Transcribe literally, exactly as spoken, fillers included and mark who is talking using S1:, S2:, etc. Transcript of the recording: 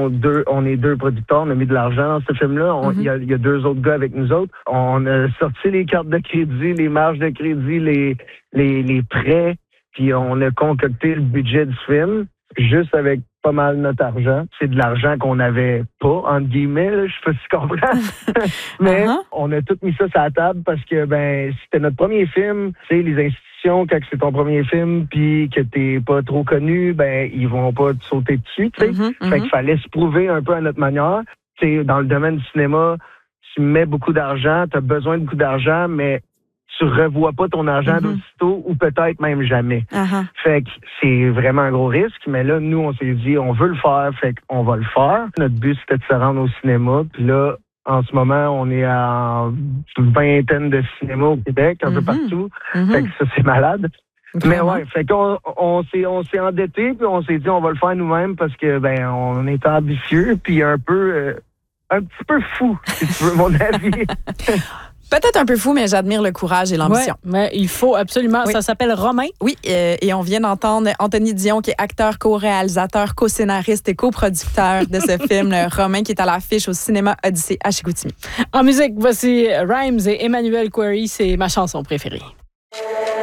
S1: sont deux, on est deux producteurs, on a mis de l'argent dans ce film-là. Il mm-hmm. y, y a deux autres gars avec nous autres. On a sorti les cartes de crédit, les marges de crédit, les, les, les prêts, puis on a concocté le budget du film, juste avec pas mal notre argent. C'est de l'argent qu'on n'avait pas, entre guillemets, là, je sais pas si tu comprends. Mais uh-huh. on a tout mis ça sur la table parce que ben c'était notre premier film. Tu sais, les institutions, quand c'est ton premier film puis que t'es pas trop connu, ben ils vont pas te sauter dessus, tu sais. Uh-huh, fait uh-huh. qu'il fallait se prouver un peu à notre manière. Tu sais, dans le domaine du cinéma, tu mets beaucoup d'argent, tu as besoin de beaucoup d'argent, mais tu revois pas ton argent mm-hmm. d'aussitôt ou peut-être même jamais. Uh-huh. Fait que c'est vraiment un gros risque, mais là, nous, on s'est dit, on veut le faire, fait qu'on va le faire. Notre but, c'était de se rendre au cinéma, puis là, en ce moment, on est à une vingtaine de cinémas au Québec, un mm-hmm. peu partout. Mm-hmm. Fait que ça, c'est malade. Vraiment? Mais ouais, fait qu'on on s'est, on s'est endetté, puis on s'est dit, on va le faire nous-mêmes parce que, ben, on est ambitieux, puis un peu, euh, un petit peu fou, si tu veux mon avis.
S2: Peut-être un peu fou, mais j'admire le courage et l'ambition.
S3: Ouais, mais il faut absolument. Oui. Ça s'appelle Romain.
S2: Oui, euh, et on vient d'entendre Anthony Dion, qui est acteur, co-réalisateur, co-scénariste et co-producteur de ce film, le Romain, qui est à l'affiche au cinéma Odyssée à Chicoutimi.
S3: En musique, voici Rhymes et Emmanuel Query. C'est ma chanson préférée.